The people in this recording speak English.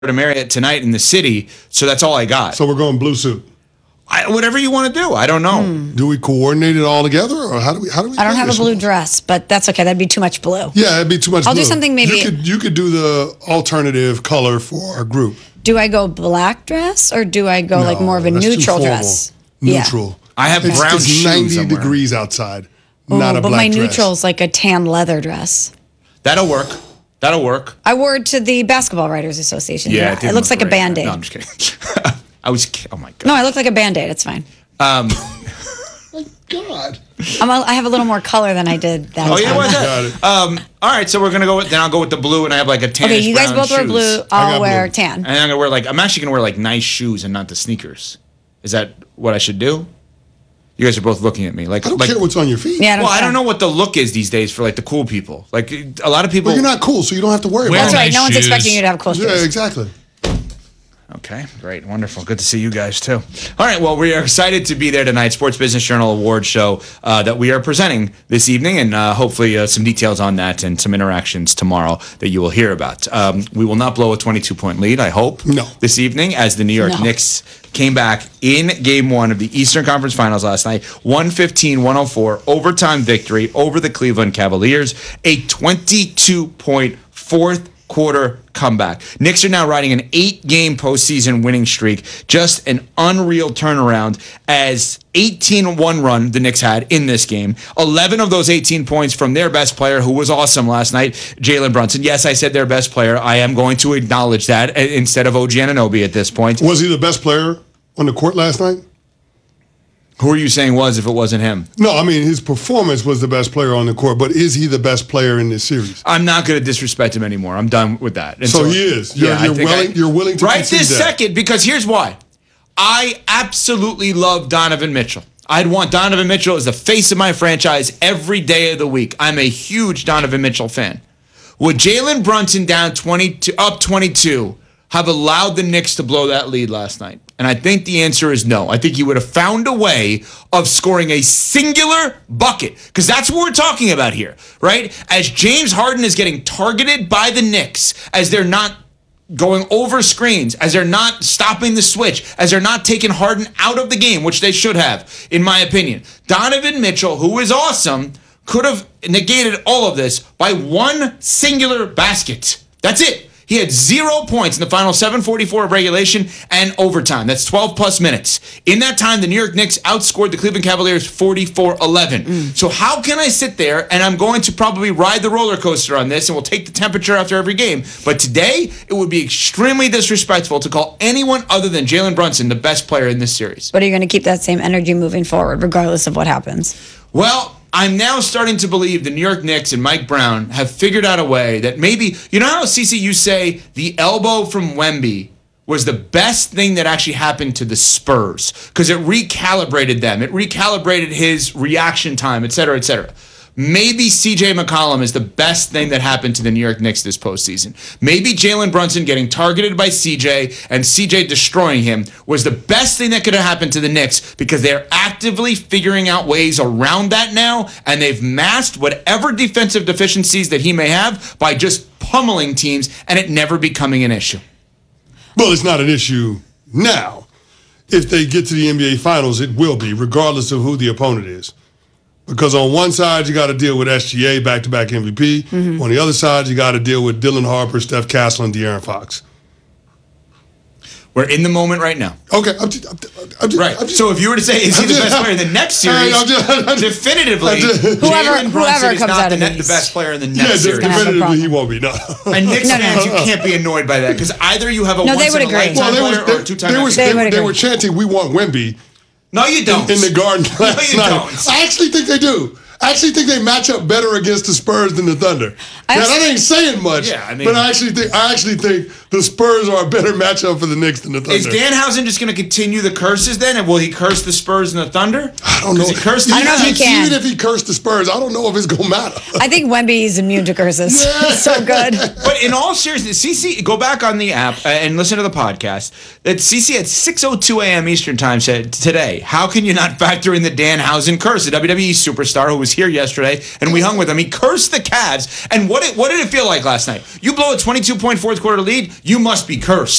to Marriott tonight in the city, so that's all I got. So we're going blue suit. Whatever you want to do. I don't know. Do we coordinate it all together, or how do we? I don't have a blue dress, but that's okay. That'd be too much blue. Yeah, it'd be too much. I'll blue. do something maybe. You could do the alternative color for our group. Do I go black dress or do I go like more of a that's too neutral formal. dress? Neutral. Yeah. I have brown it's shoes 90 somewhere. degrees outside. Ooh, Not a but black my dress. neutral's like a tan leather dress. That'll work. I wore it to the Basketball Writers Association. Yeah, it looks like a Band-Aid. No, I'm just kidding. Oh my God. No, I look like a Band-Aid. It's fine. My God. I have a little more color than I did that time. Oh yeah, what's Got that? it. All right, so we're gonna go with. Then I'll go with the blue, and I have like a tan. Okay, you guys both wear blue. I'll got wear blue. tan. And I'm gonna wear I'm actually gonna wear like nice shoes and not the sneakers. Is that what I should do? You guys are both looking at me like. I don't care what's on your feet. Yeah, I don't know what the look is these days for like the cool people. Like a lot of people. Well, you're not cool, so you don't have to worry Wear about That's it. right. nice No one's shoes. expecting you to have cool Yeah, shoes. exactly. Okay, great, wonderful. Good to see you guys too. All right, well, we are excited to be there tonight. Sports Business Journal Award Show that we are presenting this evening, and hopefully some details on that and some interactions tomorrow that you will hear about. We will not blow a 22-point lead, I hope, No. this evening, as the New York Knicks came back in Game 1 of the Eastern Conference Finals last night. 115-104, overtime victory over the Cleveland Cavaliers. A 22-point fourth quarter comeback. Knicks are now riding an 8-game postseason winning streak. Just an unreal turnaround as 18-1 run the Knicks had in this game. 11 of those 18 points from their best player, who was awesome last night, Jalen Brunson. Yes, I said their best player. I am going to acknowledge that instead of OG Anunoby at this point. Was he the best player on the court last night? Who are you saying was if it wasn't him? No, I mean, his performance was the best player on the court, but is he the best player in this series? I'm not going to disrespect him anymore. I'm done with that. And So he is. You're willing to right concede this that. second, because here's why. I absolutely love Donovan Mitchell. I'd want Donovan Mitchell as the face of my franchise every day of the week. I'm a huge Donovan Mitchell fan. Would Jalen Brunson up 22 have allowed the Knicks to blow that lead last night? And I think the answer is no. I think he would have found a way of scoring a singular bucket, because that's what we're talking about here, right? As James Harden is getting targeted by the Knicks, as they're not going over screens, as they're not stopping the switch, as they're not taking Harden out of the game, which they should have, in my opinion. Donovan Mitchell, who is awesome, could have negated all of this by one singular basket. That's it. He had 0 points in the final 7:44 of regulation and overtime. That's 12 plus minutes. In that time, the New York Knicks outscored the Cleveland Cavaliers 44-11. So how can I sit there, and I'm going to probably ride the roller coaster on this, and we'll take the temperature after every game. But today, it would be extremely disrespectful to call anyone other than Jalen Brunson the best player in this series. But are you going to keep that same energy moving forward, regardless of what happens? Well, I'm now starting to believe the New York Knicks and Mike Brown have figured out a way that maybe, you know how, Cece, you say the elbow from Wemby was the best thing that actually happened to the Spurs because it recalibrated them. It recalibrated his reaction time, et cetera, et cetera. Maybe C.J. McCollum is the best thing that happened to the New York Knicks this postseason. Maybe Jalen Brunson getting targeted by C.J. and C.J. destroying him was the best thing that could have happened to the Knicks because they're actively figuring out ways around that now, and they've masked whatever defensive deficiencies that he may have by just pummeling teams and it never becoming an issue. Well, it's not an issue now. If they get to the NBA Finals, it will be, regardless of who the opponent is. Because on one side, you got to deal with SGA, back-to-back MVP. Mm-hmm. On the other side, you got to deal with Dylan Harper, Steph Castle, and De'Aaron Fox. We're in the moment right now. Okay. Right. So if you were to say, is he the best player in the next series, definitively, whoever comes out of the best player in the next series. Definitively he won't be. No. And Knicks fans, you can't be annoyed by that because either you have a once-in-a-lifetime player or a two-time MVP. They were chanting, "We want Wemby." No, you don't. In the Garden last night. Don't. I actually think they do. I actually think they match up better against the Spurs than the Thunder. Now, that ain't saying much, but I actually think the Spurs are a better matchup for the Knicks than the Thunder. Is Danhausen just going to continue the curses then, and will he curse the Spurs and the Thunder? I don't know. I don't know if he can. Even if he cursed the Spurs, I don't know if it's going to matter. I think Wemby is immune to curses. So good. But in all seriousness, CC, go back on the app and listen to the podcast. That CC at 6:02 a.m. Eastern time said today, how can you not factor in the Danhausen curse, the WWE superstar who was was here yesterday, and we hung with him. He cursed the Cavs. And what did it feel like last night? You blow a 22-point fourth quarter lead, you must be cursed.